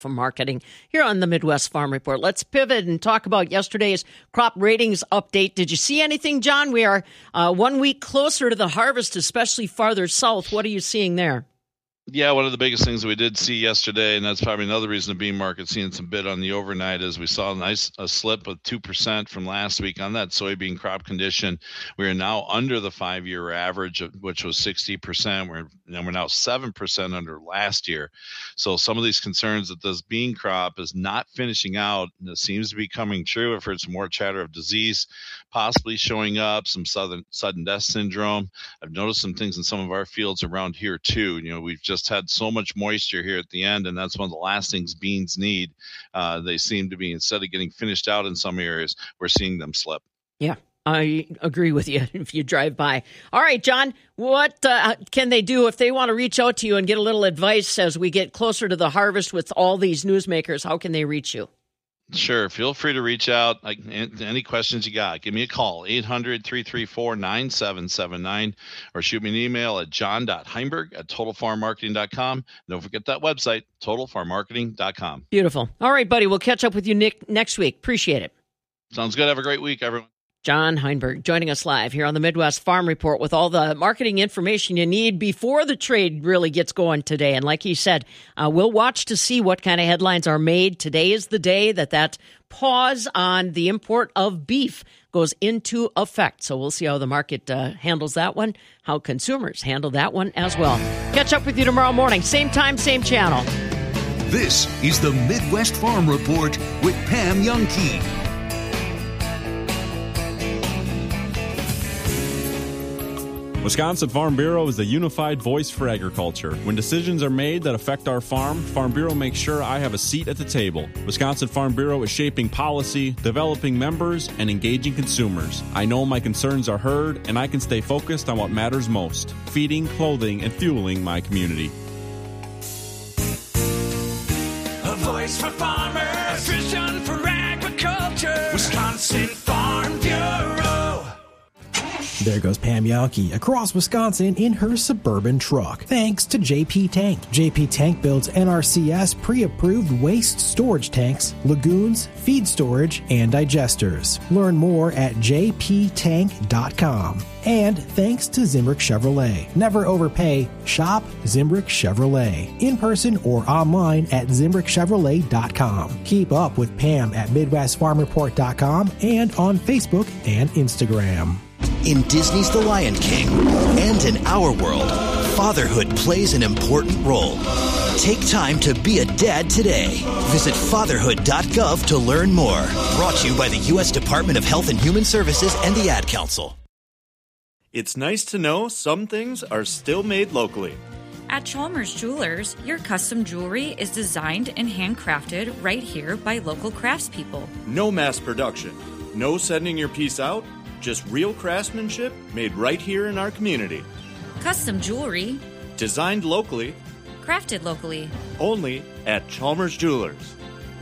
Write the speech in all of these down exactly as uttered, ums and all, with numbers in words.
from marketing here on the Midwest Farm Report. Let's pivot and talk about yesterday's crop ratings update. Did you see anything, John? We are uh, one week closer to the harvest, especially farther south. What are you seeing there? Yeah, one of the biggest things that we did see yesterday, and that's probably another reason the bean market seeing some bid on the overnight, is we saw a nice a slip of two percent from last week on that soybean crop condition. We are now under the five-year average, which was sixty percent. We're, and we're now seven percent under last year. So some of these concerns that this bean crop is not finishing out, and it seems to be coming true. I've heard some more chatter of disease possibly showing up, some sudden, sudden death syndrome. I've noticed some things in some of our fields around here, too. You know, we've just had so much moisture here at the end, and that's one of the last things beans need. Uh, they seem to be, instead of getting finished out in some areas, we're seeing them slip. Yeah, I agree with you if you drive by. All right, John, what uh, can they do if they want to reach out to you and get a little advice as we get closer to the harvest with all these newsmakers? How can they reach you? Sure. Feel free to reach out. Like, any questions you got, give me a call, eight hundred, three three four, nine seven seven nine, or shoot me an email at john dot heinberg at total farm marketing dot com. Don't forget that website, total farm marketing dot com. Beautiful. All right, buddy. We'll catch up with you Nick, next week. Appreciate it. Sounds good. Have a great week, everyone. John Heinberg joining us live here on the Midwest Farm Report with all the marketing information you need before the trade really gets going today. And like he said, uh, we'll watch to see what kind of headlines are made. Today is the day that that pause on the import of beef goes into effect. So we'll see how the market uh, handles that one, how consumers handle that one as well. Catch up with you tomorrow morning. Same time, same channel. This is the Midwest Farm Report with Pam Youngkey. Wisconsin Farm Bureau is the unified voice for agriculture. When decisions are made that affect our farm, Farm Bureau makes sure I have a seat at the table. Wisconsin Farm Bureau is shaping policy, developing members, and engaging consumers. I know my concerns are heard, and I can stay focused on what matters most: feeding, clothing, and fueling my community. A voice for farmers, vision for agriculture, Wisconsin Farm Bureau. There goes Pam Youngkey across Wisconsin in her Suburban truck. Thanks to J P Tank. J P Tank builds N R C S pre-approved waste storage tanks, lagoons, feed storage, and digesters. Learn more at j p tank dot com. And thanks to Zimbrick Chevrolet. Never overpay. Shop Zimbrick Chevrolet. In person or online at zimbrick chevrolet dot com. Keep up with Pam at midwest farm report dot com and on Facebook and Instagram. In Disney's The Lion King and in our world, fatherhood plays an important role. Take time to be a dad today. Visit fatherhood dot gov to learn more. Brought to you by the U S Department of Health and Human Services and the Ad Council. It's nice to know some things are still made locally. At Chalmers Jewelers, your custom jewelry is designed and handcrafted right here by local craftspeople. No mass production. No sending your piece out. Just real craftsmanship made right here in our community. Custom jewelry. Designed locally. Crafted locally. Only at Chalmers Jewelers.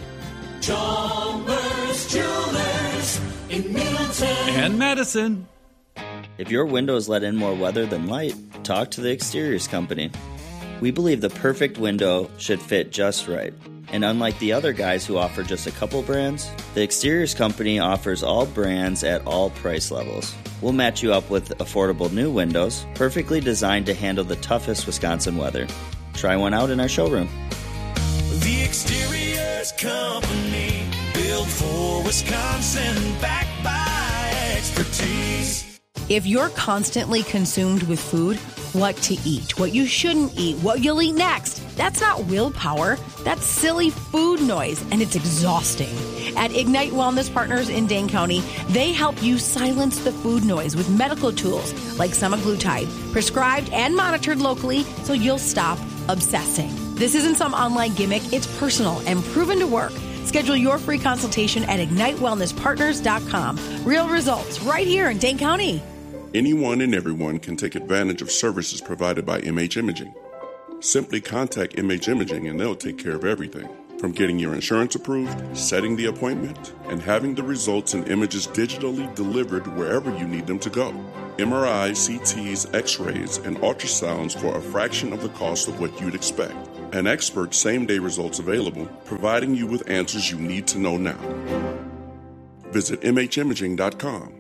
Chalmers Jewelers in Middleton and Madison. If your windows let in more weather than light, talk to the Exteriors Company. We believe the perfect window should fit just right. And unlike the other guys who offer just a couple brands, the Exteriors Company offers all brands at all price levels. We'll match you up with affordable new windows, perfectly designed to handle the toughest Wisconsin weather. Try one out in our showroom. The Exteriors Company, built for Wisconsin, backed by expertise. If you're constantly consumed with food, what to eat, what you shouldn't eat, what you'll eat next, that's not willpower. That's silly food noise, and it's exhausting. At Ignite Wellness Partners in Dane County, they help you silence the food noise with medical tools like semaglutide, prescribed and monitored locally so you'll stop obsessing. This isn't some online gimmick. It's personal and proven to work. Schedule your free consultation at ignite wellness partners dot com. Real results right here in Dane County. Anyone and everyone can take advantage of services provided by M H Imaging. Simply contact M H Imaging and they'll take care of everything, from getting your insurance approved, setting the appointment, and having the results and images digitally delivered wherever you need them to go. M R Is, C Ts, X-rays, and ultrasounds for a fraction of the cost of what you'd expect. and expert same-day results available, providing you with answers you need to know now. Visit m h imaging dot com.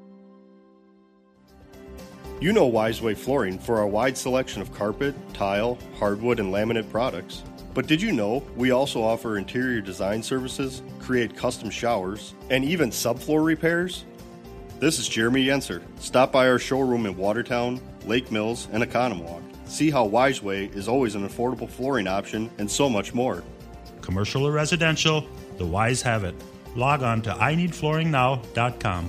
You know Wiseway Flooring for our wide selection of carpet, tile, hardwood, and laminate products. But did you know we also offer interior design services, create custom showers, and even subfloor repairs? This is Jeremy Yenser. Stop by our showroom in Watertown, Lake Mills, and Economwalk. See how Wiseway is always an affordable flooring option and so much more. Commercial or residential, the Wise have it. Log on to I need flooring now dot com.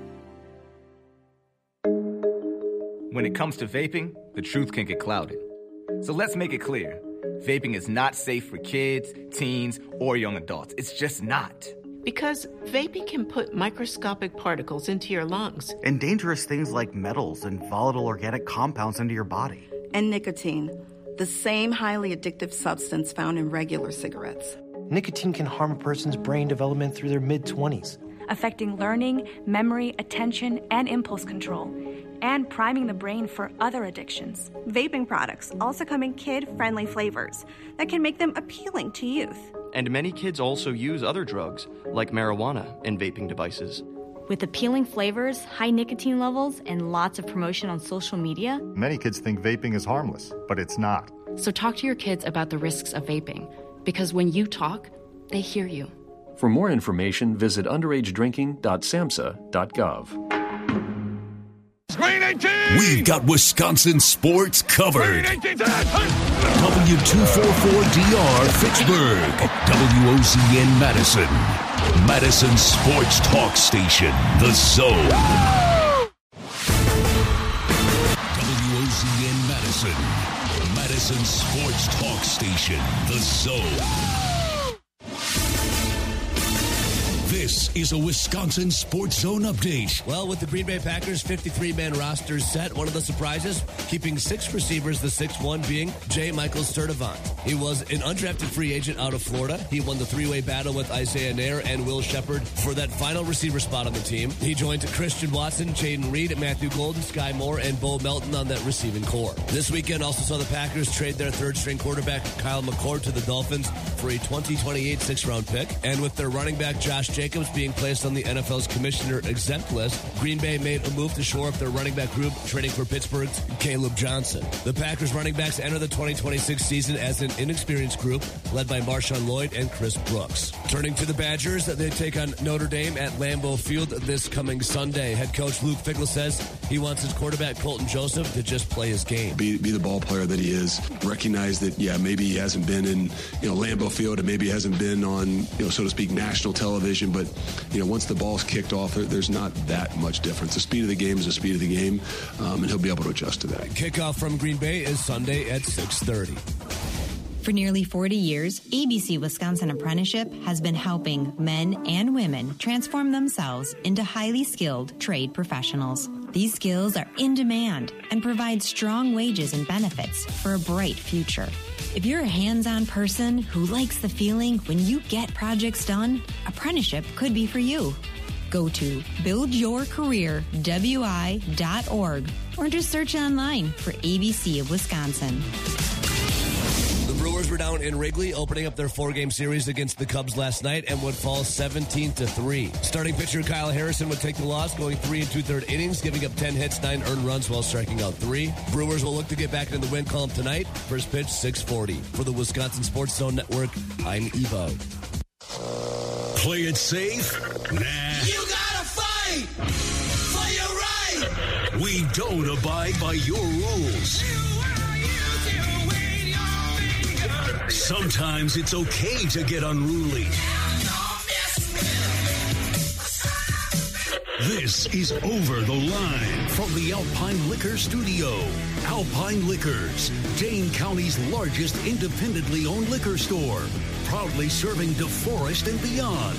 When it comes to vaping, the truth can get clouded. So let's make it clear. Vaping is not safe for kids, teens, or young adults. It's just not. Because vaping can put microscopic particles into your lungs. And dangerous things like metals and volatile organic compounds into your body. And nicotine, the same highly addictive substance found in regular cigarettes. Nicotine can harm a person's brain development through their mid-twenties. Affecting learning, memory, attention, and impulse control. And priming the brain for other addictions. Vaping products also come in kid-friendly flavors that can make them appealing to youth. And many kids also use other drugs, like marijuana, in vaping devices. With appealing flavors, high nicotine levels, and lots of promotion on social media, many kids think vaping is harmless, but it's not. So talk to your kids about the risks of vaping, because when you talk, they hear you. For more information, visit underage drinking dot samhsa dot gov. We've got Wisconsin sports covered. W two forty-four D R Fitchburg, W O Z N Madison, Madison Sports Talk Station, The Zone. W O Z N Madison, Madison Sports Talk Station, The Zone. This is a Wisconsin Sports Zone update. Well, with the Green Bay Packers' fifty-three man roster set, one of the surprises, keeping six receivers, the sixth one being J. Michael Sturdivant. He was an undrafted free agent out of Florida. He won the three-way battle with Isaiah Nair and Will Shepard for that final receiver spot on the team. He joined Christian Watson, Jaden Reed, Matthew Golden, Sky Moore, and Bo Melton on that receiving core. This weekend also saw the Packers trade their third-string quarterback, Kyle McCord, to the Dolphins for a twenty twenty-eight sixth-round pick. And with their running back, Josh Jacobs, being placed on the N F L's commissioner exempt list, Green Bay made a move to shore up their running back group, trading for Pittsburgh's Caleb Johnson. The Packers running backs enter the twenty twenty-six season as an inexperienced group led by Marshawn Lloyd and Chris Brooks. Turning to the Badgers, they take on Notre Dame at Lambeau Field this coming Sunday. Head coach Luke Fickell says he wants his quarterback Colton Joseph to just play his game. Be, be the ball player that he is. Recognize that, yeah, maybe he hasn't been in, you know, Lambeau Field, and maybe he hasn't been on, you know, so to speak, national television, but you know, once the ball's kicked off, there's not that much difference. The speed of the game is the speed of the game, um, and he'll be able to adjust to that. Kickoff from Green Bay is Sunday at six thirty. For nearly forty years, A B C Wisconsin Apprenticeship has been helping men and women transform themselves into highly skilled trade professionals. These skills are in demand and provide strong wages and benefits for a bright future. If you're a hands-on person who likes the feeling when you get projects done, apprenticeship could be for you. Go to build your career w i dot org or just search online for A B C of Wisconsin. The Brewers were down in Wrigley, opening up their four-game series against the Cubs last night and would fall seventeen to three. Starting pitcher Kyle Harrison would take the loss, going three and two-thirds innings, giving up ten hits, nine earned runs while striking out three. Brewers will look to get back into the win column tonight. First pitch, six forty. For the Wisconsin Sports Zone Network, I'm Evo. Play it safe? Nah. You gotta fight for your right. We don't abide by your rules. Sometimes it's okay to get unruly. This is Over the Line from the Alpine Liquor Studio. Alpine Liquors, Dane County's largest independently owned liquor store, proudly serving DeForest and beyond.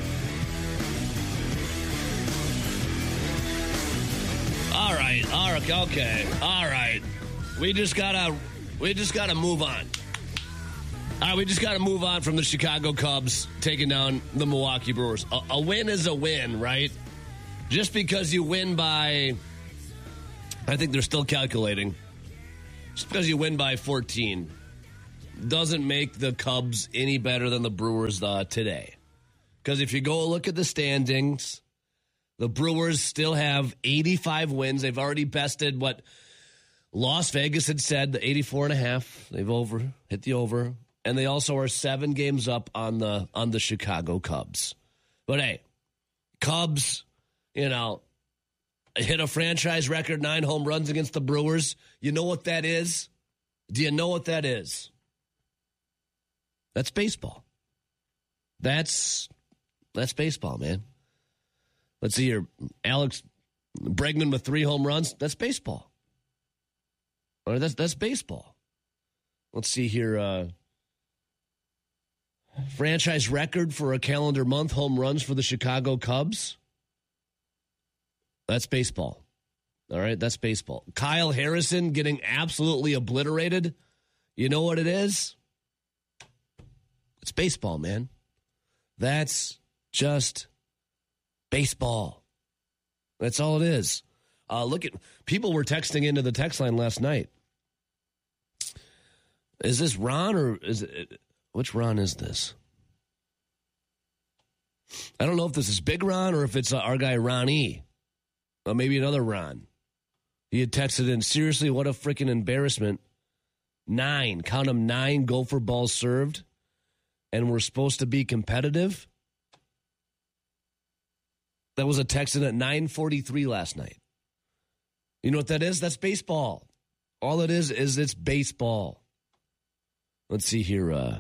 All right, all right, okay, all right. We just gotta, we just gotta move on. All right, we just got to move on from the Chicago Cubs taking down the Milwaukee Brewers. A, a win is a win, right? Just because you win by, I think they're still calculating, just because you win by fourteen, doesn't make the Cubs any better than the Brewers uh, today. Because if you go look at the standings, the Brewers still have eighty-five wins. They've already bested what Las Vegas had said, the eighty-four and a half. They've over hit the over. And they also are seven games up on the on the Chicago Cubs. But hey, Cubs, you know, hit a franchise record nine home runs against the Brewers. You know what that is? Do you know what that is? That's baseball. That's that's baseball, man. Let's see here. Alex Bregman with three home runs. That's baseball. Or that's that's baseball. Let's see here. Uh, franchise record for a calendar month home runs for the Chicago Cubs. That's baseball. All right, that's baseball. Kyle Harrison getting absolutely obliterated. You know what it is? It's baseball, man. That's just baseball. That's all it is. Uh, look at people were texting into the text line last night. Is this Ron or is it? Which Ron is this? I don't know if this is Big Ron or if it's uh, our guy Ronnie. Or maybe another Ron. He had texted in, seriously, what a freaking embarrassment. Nine, count them nine Gopher balls served, and we're supposed to be competitive. That was a text in at nine forty-three last night. You know what that is? That's baseball. All it is is it's baseball. Let's see here. Uh,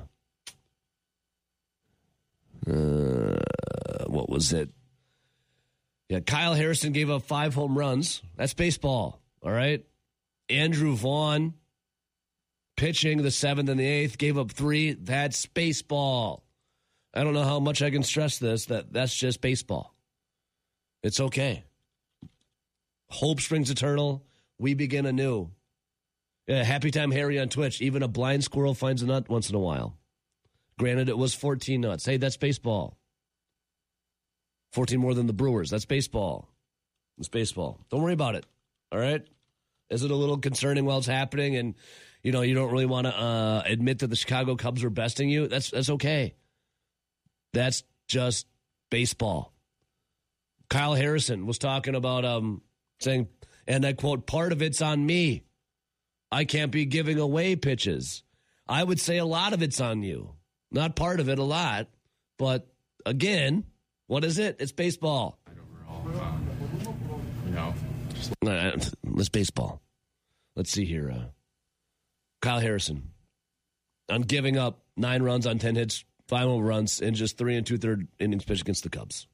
uh, what was it? Yeah, Kyle Harrison gave up five home runs. That's baseball, all right? Andrew Vaughn, pitching the seventh and the eighth, gave up three. That's baseball. I don't know how much I can stress this, that that's just baseball. It's okay. Hope springs eternal. We begin anew. Yeah, Happy Time Harry on Twitch. Even a blind squirrel finds a nut once in a while. Granted, it was fourteen nuts. Hey, that's baseball. fourteen more than the Brewers. That's baseball. It's baseball. Don't worry about it. All right? Is it a little concerning while it's happening and, you know, you don't really want to uh, admit that the Chicago Cubs are besting you? That's that's okay. That's just baseball. Kyle Harrison was talking about um, saying, and I quote, part of it's on me. I can't be giving away pitches. I would say a lot of it's on you. Not part of it, a lot. But again, what is it? It's baseball. Overall, um, you know, just... Let's baseball. Let's see here. Uh, Kyle Harrison on giving up nine runs on ten hits, five home runs, in just three and two third innings pitched against the Cubs.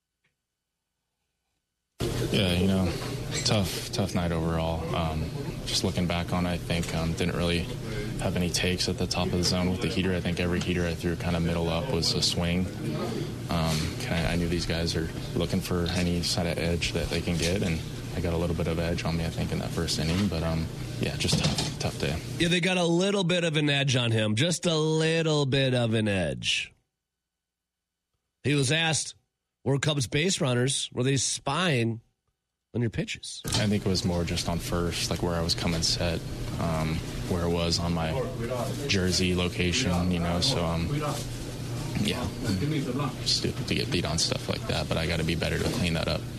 Yeah, you know, tough, tough night overall. Um, just looking back on it, I think um, didn't really have any takes at the top of the zone with the heater. I think every heater I threw kind of middle up was a swing. Um, kinda, I knew these guys are looking for any side of edge that they can get, and I got a little bit of edge on me, I think, in that first inning. But, um, yeah, just tough, tough day. Yeah, they got a little bit of an edge on him, just a little bit of an edge. He was asked, were Cubs base runners, were they spying on your pitches? I think it was more just on first, like where I was coming set, um, where it was on my jersey location, you know, so, um, yeah, stupid to get beat on stuff like that, but I got to be better to clean that up.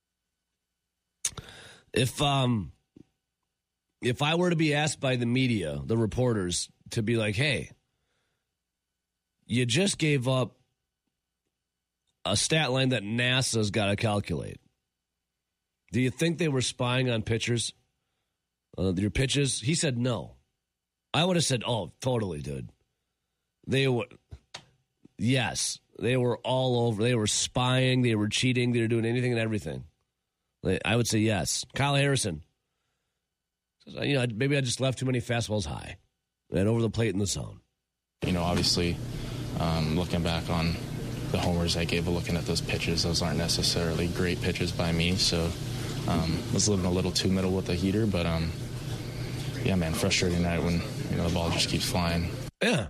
If, um, if I were to be asked by the media, the reporters, to be like, hey, you just gave up a stat line that NASA's got to calculate. Do you think they were spying on pitchers? Uh, your pitches? He said no. I would have said, oh, totally, dude. They were, yes, they were all over. They were spying. They were cheating. They were doing anything and everything. I would say yes. Kyle Harrison. You know, maybe I just left too many fastballs high and over the plate in the zone. You know, obviously, um, looking back on the homers I gave, looking at those pitches, those aren't necessarily great pitches by me, so um, was living a little too middle with the heater, but um, yeah, man, frustrating night when, you know, the ball just keeps flying. Yeah,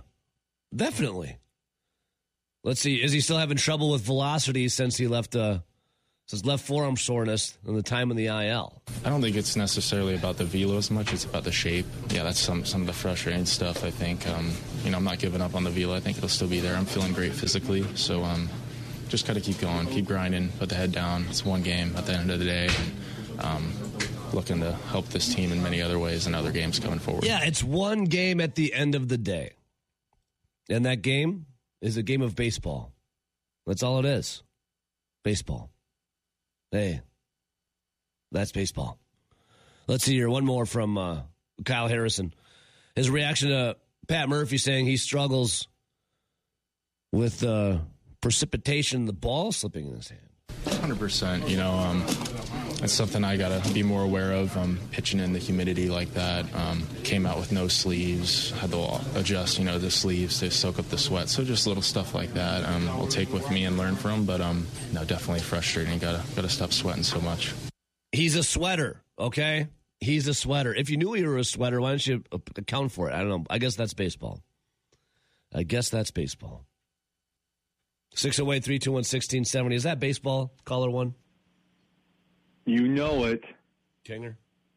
definitely. Let's see, is he still having trouble with velocity since he left uh, Says left forearm soreness and the time in the I L. I don't think it's necessarily about the velo as much. It's about the shape. Yeah, that's some some of the frustrating stuff, I think. Um, you know, I'm not giving up on the velo. I think it'll still be there. I'm feeling great physically. So um, just got to keep going, keep grinding, put the head down. It's one game at the end of the day. And, um, looking to help this team in many other ways and other games coming forward. Yeah, it's one game at the end of the day. And that game is a game of baseball. That's all it is. Baseball. Hey, that's baseball. Let's see here. One more from uh, Kyle Harrison. His reaction to Pat Murphy saying he struggles with uh, precipitation, the ball slipping in his hand. one hundred percent. You know, um, it's something I got to be more aware of. Um, pitching in the humidity like that. Um, came out with no sleeves. Had to adjust, you know, the sleeves to soak up the sweat. So just little stuff like that um, I'll take with me and learn from. But, um, no, definitely frustrating. Got to gotta stop sweating so much. He's a sweater, okay? He's a sweater. If you knew you were a sweater, why don't you account for it? I don't know. I guess that's baseball. I guess that's baseball. six oh eight, three two one, one six seven oh. Is that baseball? Caller one. You know it. Kinger.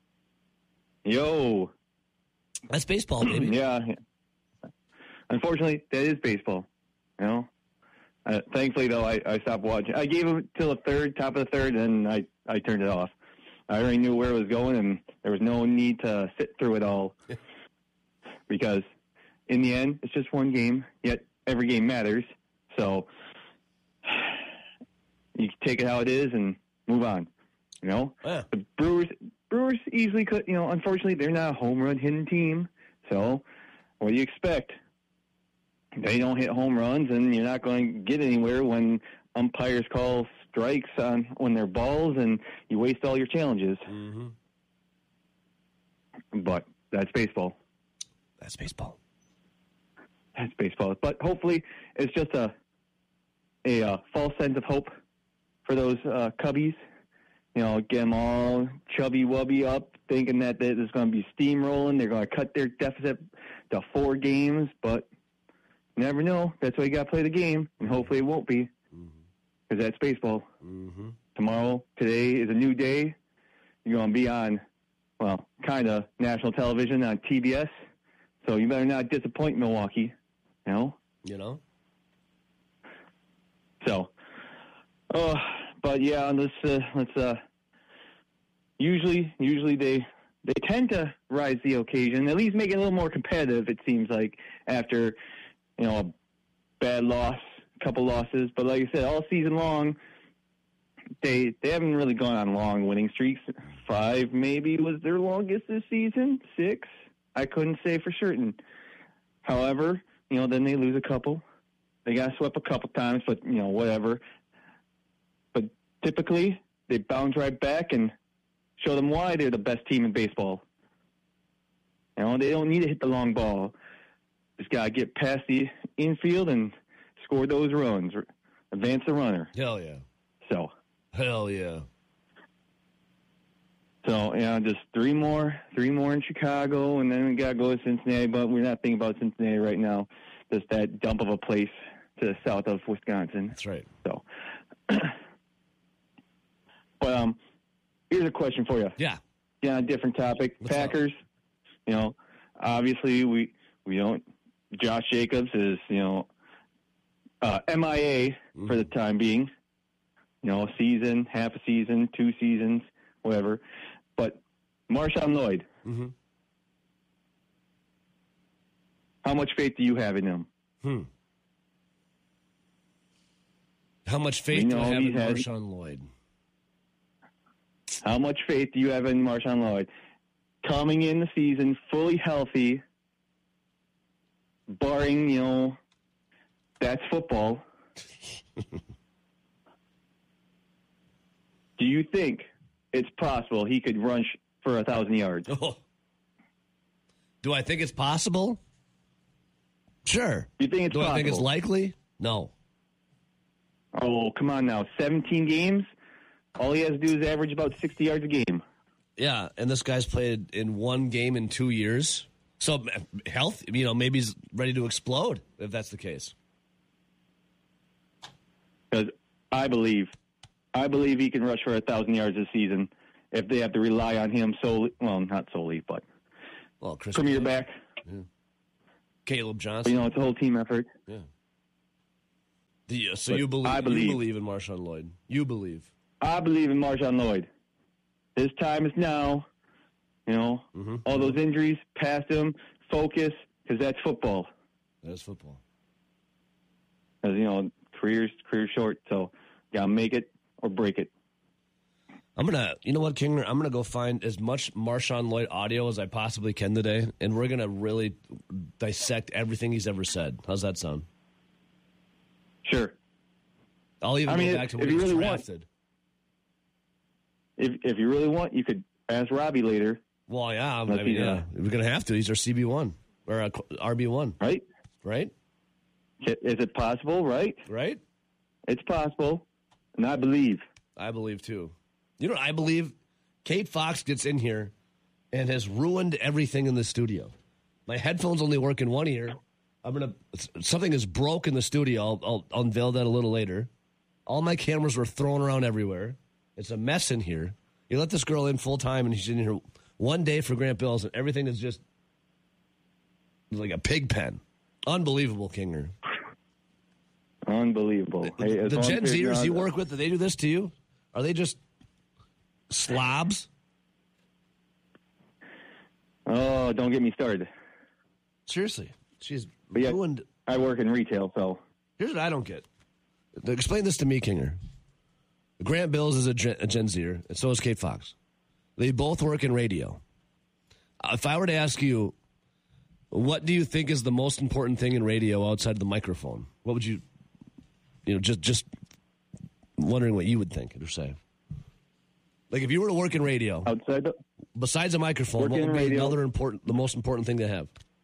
Yo. That's baseball, baby. Yeah. Unfortunately, that is baseball. You know? Uh, thankfully, though, I, I stopped watching. I gave him till the third, top of the third, and I, I turned it off. I already knew where it was going, and there was no need to sit through it all. Because in the end, it's just one game, yet every game matters. So you take it how it is and move on. You know, yeah. The Brewers Brewers easily could, you know, unfortunately, they're not a home run hitting team. So what do you expect? They don't hit home runs, and you're not going to get anywhere when umpires call strikes on when they're balls, and you waste all your challenges. Mm-hmm. But that's baseball. That's baseball. That's baseball. But hopefully, it's just a a uh, false sense of hope for those uh, Cubbies. You know, get them all chubby-wubby up, thinking that there's going to be steamrolling. They're going to cut their deficit to four games, but you never know. That's why you got to play the game, and hopefully it won't be, because mm-hmm. that's baseball. Mm-hmm. Tomorrow, today is a new day. You're going to be on, well, kind of national television on T B S, so you better not disappoint Milwaukee, you know? You know? So, oh, but yeah, let's uh, let's uh, usually usually they they tend to rise the occasion, at least make it a little more competitive. It seems like after you know a bad loss, a couple losses, but like I said, all season long, they they haven't really gone on long winning streaks. Five maybe was their longest this season. Six, I couldn't say for certain. However, you know then they lose a couple. They got swept a couple times, but you know whatever. But typically, they bounce right back and show them why they're the best team in baseball. You know, they don't need to hit the long ball. Just got to get past the infield and score those runs, advance the runner. Hell yeah. So. Hell yeah. So, yeah, just three more, three more in Chicago, and then we got to go to Cincinnati, but we're not thinking about Cincinnati right now. Just that dump of a place to the south of Wisconsin. That's right. So. But um, here's a question for you. Yeah. Yeah, a different topic. What's Packers. up? You know, obviously we we don't. Josh Jacobs is you know uh, M I A mm-hmm. for the time being. You know, a season, half a season, two seasons, whatever. But Marshawn Lloyd. Mm-hmm. How much faith do you have in him? Hmm. How much faith do I have in had, Marshawn Lloyd? How much faith do you have in Marshawn Lloyd? Coming in the season fully healthy, barring, you know, that's football. Do you think it's possible he could run sh- for a thousand yards? Oh. Do I think it's possible? Sure. You think it's Do possible? I think it's likely? No. Oh, come on now. seventeen games? All he has to do is average about sixty yards a game. Yeah, and this guy's played in one game in two years. So health, you know, maybe he's ready to explode if that's the case. Because I believe I believe he can rush for a thousand yards this season if they have to rely on him solely. Well, not solely, but well, Chris Premier back. Yeah. Caleb Johnson. But, you know, it's a whole team effort. Yeah. The, so But you believe, I believe you believe in Marshawn Lloyd. You believe. I believe in Marshawn Lloyd. His time is now. You know, mm-hmm. all those injuries, past him, focus, because that's football. That is football. Because, you know, career's, career's short, so you got to make it or break it. I'm going to, you know what, Kingler? I'm going to go find as much Marshawn Lloyd audio as I possibly can today, and we're going to really dissect everything he's ever said. How's that sound? Sure. I'll even I mean, go back if, to when if he you was really drafted. Want, if, if you really want, you could ask Robbie later. Well, yeah, I Let's mean, see, yeah, uh, we're going to have to. He's our C B one, or uh, R B one. Right? Right? Is it possible, right? Right? It's possible, and I believe. I believe, too. You know what I believe? Kate Fox gets in here and has ruined everything in the studio. My headphones only work in one ear. I'm going to, something is broke in the studio. I'll, I'll, I'll unveil that a little later. All my cameras were thrown around everywhere. It's a mess in here. You let this girl in full time, and she's in here one day for Grant Bills, and everything is just like a pig pen. Unbelievable, Kinger. Unbelievable. The, hey, the Gen Zers you work with, do they do this to you? Are they just slobs? Oh, don't get me started. Seriously. She's but yeah, ruined. I work in retail, so. Here's what I don't get. Explain this to me, Kinger. Grant Bills is a Gen, a Gen Zer, and so is Kate Fox. They both work in radio. If I were to ask you, what do you think is the most important thing in radio outside of the microphone? What would you, you know, just just wondering what you would think or say. Like if you were to work in radio, outside the, besides a microphone, what would be radio, another important, the most important thing to have?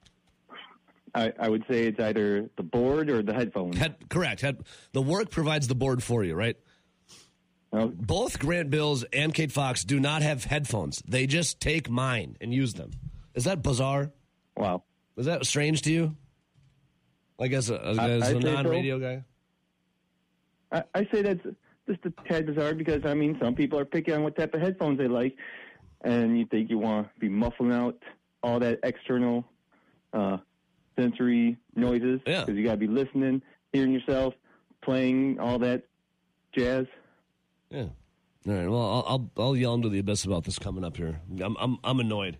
I, I would say it's either the board or the headphones. Head, correct. Head, the work provides the board for you, right? Oh. Both Grant Bills and Kate Fox do not have headphones. They just take mine and use them. Is that bizarre? Wow. Is that strange to you? Like as a, as I, a non-radio so. guy? I, I say that's just a tad bizarre because, I mean, some people are picking on what type of headphones they like, and you think you want to be muffling out all that external uh, sensory noises. Yeah. Because you got to be listening, hearing yourself, playing all that jazz. Yeah. All right. Well, I'll I'll, I'll yell into the abyss about this coming up here. I'm I'm I'm annoyed.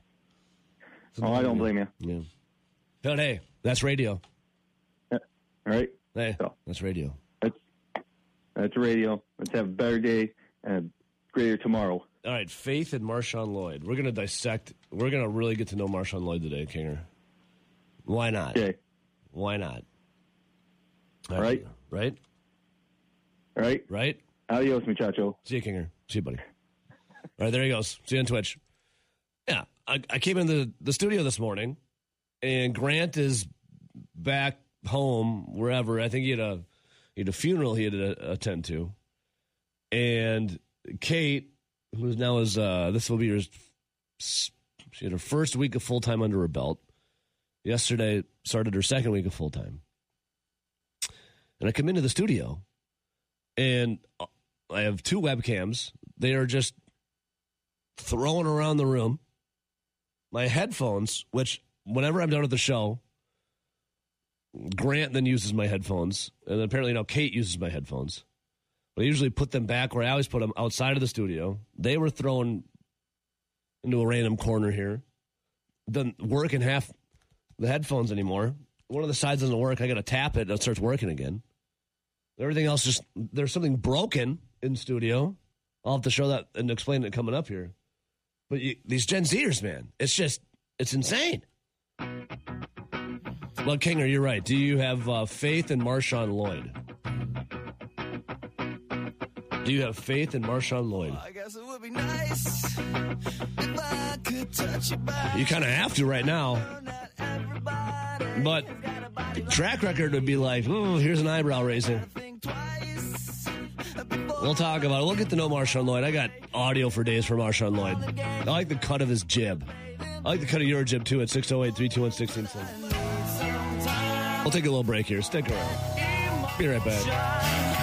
Oh, I don't blame you. Yeah. But hey, that's radio. Yeah. All right. Hey, so, that's radio. That's that's radio. Let's have a better day and a greater tomorrow. All right, Faith and Marshawn Lloyd. We're gonna dissect. We're gonna really get to know Marshawn Lloyd today, Kinger. Why not? Okay. Why not? All right. Right. Right. Right. Adios, muchacho. See you, Kinger. See you, buddy. All right, there he goes. See you on Twitch. Yeah, I, I came into the, the studio this morning, and Grant is back home, wherever. I think he had a he had a funeral he had to attend to. And Kate, who's now is, uh, this will be her, she had her first week of full-time under her belt. Yesterday started her second week of full-time. And I come into the studio, and I have two webcams. They are just throwing around the room. My headphones, which whenever I'm done with the show, Grant then uses my headphones. And apparently now Kate uses my headphones. But I usually put them back where I always put them, outside of the studio. They were thrown into a random corner here. Doesn't work in half the headphones anymore. One of the sides doesn't work. I got to tap it and it starts working again. Everything else just, there's something broken in studio. I'll have to show that and explain it coming up here. But you, these Gen Zers, man, it's just, it's insane. Well, Kinger, you're right. Do you have uh, faith in Marshawn Lloyd? Do you have faith in Marshawn Lloyd? I guess it would be nice if I could touch you back. You kind of have to right now. But track record would be like, oh, here's an eyebrow raiser. We'll talk about it. We'll get to know Marshawn Lloyd. I got audio for days for Marshawn Lloyd. I like the cut of his jib. I like the cut of your jib, too, at six oh eight, three two one, one six seven. We'll take a little break here. Stick around. Be right back.